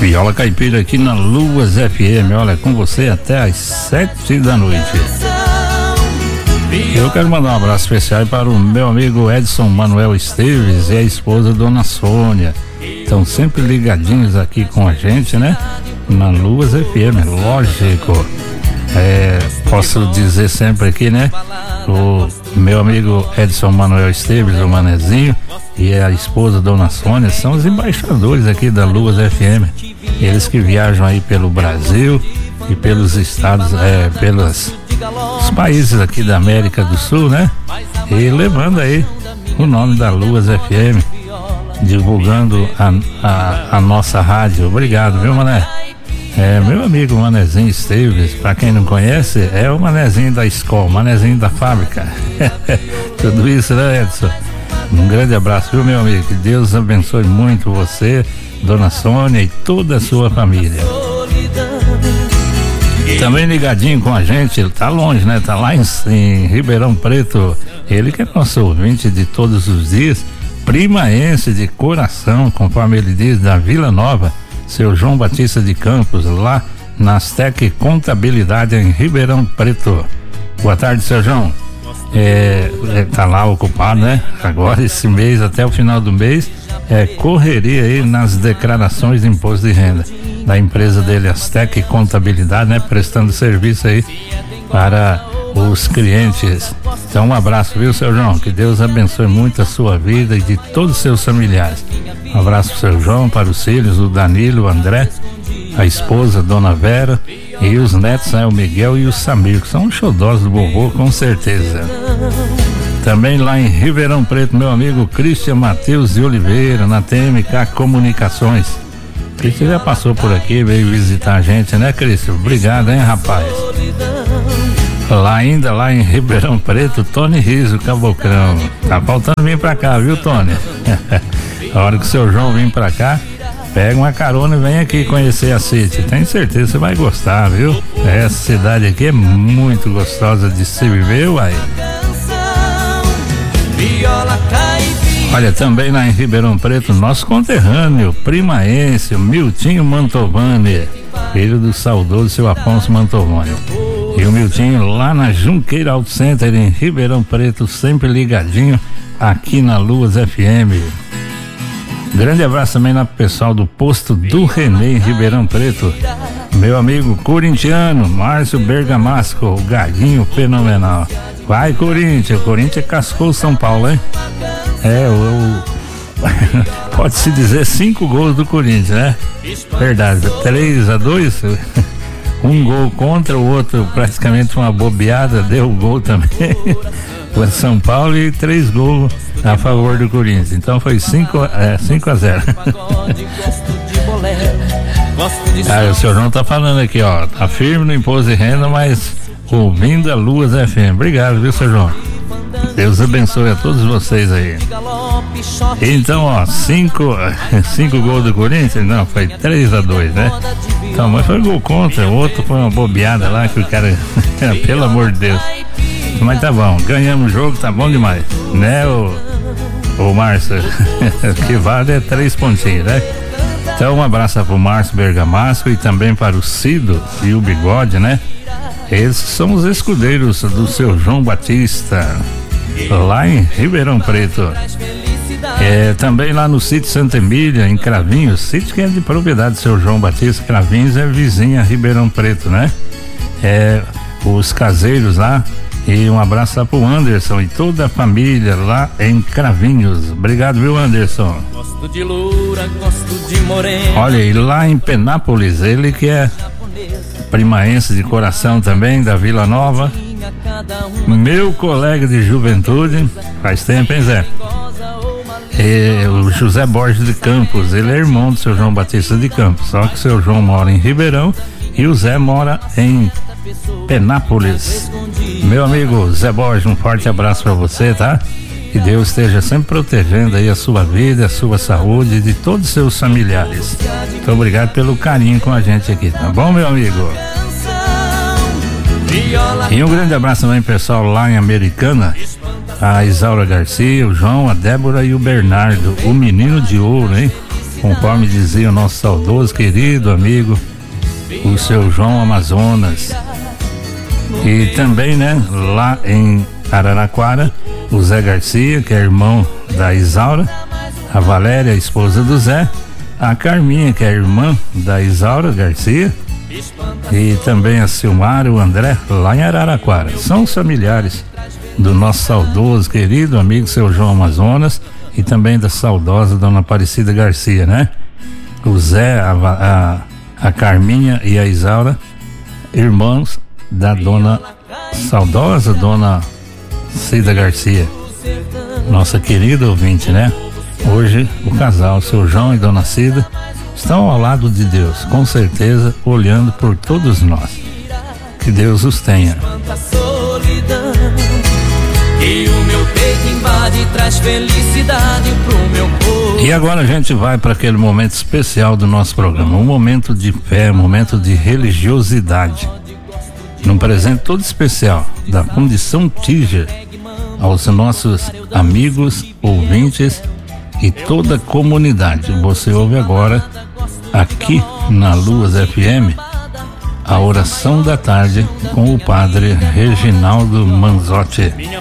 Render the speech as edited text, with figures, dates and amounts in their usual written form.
Viola Caipira aqui na Luas FM, olha, com você até às 7 da noite. Eu quero mandar um abraço especial para o meu amigo Edson Manuel Esteves e a esposa Dona Sônia. Estão sempre ligadinhos aqui com a gente, né? Na Luas FM, lógico. Posso dizer sempre aqui, né? O meu amigo Edson Manuel Esteves, o Manezinho, e a esposa Dona Sônia são os embaixadores aqui da Luas FM. Eles que viajam aí pelo Brasil e pelos estados, pelos países aqui da América do Sul, né? E levando aí o nome da Luas FM, divulgando a nossa rádio. Obrigado, viu, Mané? Meu amigo Manezinho Esteves, pra quem não conhece, é o Manezinho da escola, Manezinho da fábrica. Tudo isso, né, Edson? Um grande abraço, viu, meu amigo? Que Deus abençoe muito você, Dona Sônia e toda a sua família. Também ligadinho com a gente, ele tá longe, né? Tá lá em Ribeirão Preto. Ele que é nosso ouvinte de todos os dias, primaense de coração, conforme ele diz, da Vila Nova, seu João Batista de Campos, lá na Astec Contabilidade em Ribeirão Preto. Boa tarde, seu João. Tá lá ocupado, né? Agora esse mês, até o final do mês, correria aí nas declarações de imposto de renda da empresa dele, Astec Contabilidade, né? Prestando serviço aí para os clientes. Então um abraço, viu, seu João? Que Deus abençoe muito a sua vida e de todos os seus familiares. Um abraço pro seu João, para os filhos, o Danilo, o André, a esposa, Dona Vera, e os netos, né, o Miguel e o Samir, que são os xodós do vovô, com certeza. Também lá em Ribeirão Preto, meu amigo Cristian Matheus de Oliveira, na TMK Comunicações. Cristian já passou por aqui, veio visitar a gente, né, Cristian? Obrigado, hein, rapaz? Lá em Ribeirão Preto, Tony Riso, Cabocrão. Tá faltando vir pra cá, viu, Tony? A hora que o seu João vir pra cá, pega uma carona e vem aqui conhecer a City. Tenho certeza que você vai gostar, viu? Essa cidade aqui é muito gostosa de se viver, uai. Olha, também lá em Ribeirão Preto, nosso conterrâneo, primaense, Miltinho Mantovani, filho do saudoso seu Afonso Mantovani. E o Miltinho lá na Junqueira Auto Center em Ribeirão Preto, sempre ligadinho aqui na Luas FM. Grande abraço também lá pro pessoal do posto do Renê em Ribeirão Preto. Meu amigo corintiano, Márcio Bergamasco, o galinho fenomenal. Vai, Corinthians! O Corinthians cascou o São Paulo, hein? Pode-se dizer 5 gols do Corinthians, né? Verdade, 3-2. Um gol contra, o outro praticamente uma bobeada, deu gol também. Foi São Paulo e 3 gols a favor do Corinthians. Então foi 5-0. O senhor não tá falando aqui, ó. Tá firme no imposto de renda, mas ouvindo a Luas FM. Obrigado, viu, seu João? Deus abençoe a todos vocês aí. Então, ó, 5 gols do Corinthians? Não, foi 3-2, né? Então, mas foi gol contra, o outro foi uma bobeada lá que o cara, pelo amor de Deus. Mas tá bom, ganhamos o jogo, tá bom demais, né, o Márcio? O que vale é 3 pontinhos, né? Então, um abraço pro Márcio Bergamasco e também para o Cido e o Bigode, né? Esses são os escudeiros do seu João Batista, lá em Ribeirão Preto. Também lá no sítio Santa Emília, em Cravinhos, sítio que é de propriedade do seu João Batista. Cravinhos é vizinha a Ribeirão Preto, né? Os caseiros lá. E um abraço lá pro Anderson e toda a família lá em Cravinhos. Obrigado, viu, Anderson? Gosto de loura, gosto de morena. Olha, e lá em Penápolis, ele que é primaense de coração também, da Vila Nova, meu colega de juventude, faz tempo, hein, Zé? O José Borges de Campos, ele é irmão do seu João Batista de Campos, só que o seu João mora em Ribeirão e o Zé mora em Penápolis. Meu amigo Zé Borges, um forte abraço para você, tá? Que Deus esteja sempre protegendo aí a sua vida, a sua saúde e de todos os seus familiares. Muito obrigado pelo carinho com a gente aqui, tá bom, meu amigo? E um grande abraço também, pessoal, lá em Americana, a Isaura Garcia, o João, a Débora e o Bernardo, o menino de ouro, hein? conforme dizia o nosso saudoso querido amigo, o seu João Amazonas. E também, né, lá em Araraquara, o Zé Garcia, que é irmão da Isaura, a Valéria, a esposa do Zé, a Carminha, que é irmã da Isaura Garcia, e também a Silmara, o André, lá em Araraquara. São os familiares do nosso saudoso querido amigo seu João Amazonas e também da saudosa dona Aparecida Garcia, né? O Zé, a Carminha e a Isaura, irmãos da saudosa dona Cida Garcia, nossa querida ouvinte, né? Hoje o casal, seu João e dona Cida, estão ao lado de Deus, com certeza, olhando por todos nós. Que Deus os tenha. E o meu peito invade e traz felicidade pro meu corpo. E agora a gente vai para aquele momento especial do nosso programa, um momento de fé, um momento de religiosidade. Num presente todo especial da Fundição Tíger aos nossos amigos, ouvintes e toda a comunidade. Você ouve agora, aqui na Luas FM, a oração da tarde com o padre Reginaldo Manzotti.